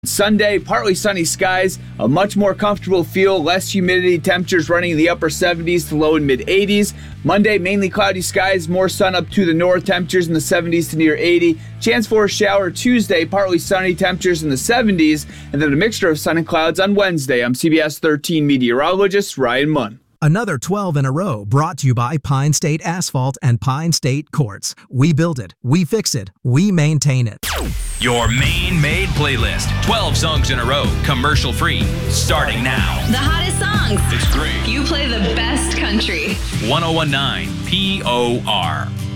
Sunday, partly sunny skies, a much more comfortable feel, less humidity, temperatures running in the upper 70s to low and mid 80s. Monday, mainly cloudy skies, more sun up to the north, temperatures in the 70s to near 80. Chance for a shower Tuesday, partly sunny, temperatures in the 70s, and then a mixture of sun and clouds on Wednesday. I'm CBS 13 meteorologist Ryan Munn. Another 12 in a row brought to you by Pine State Asphalt and Pine State Quartz. We build it, we fix it, we maintain it. Your Maine Made playlist. 12 songs in a row, commercial free, starting now. The hottest songs. It's great. You play the best country. 1019 POR.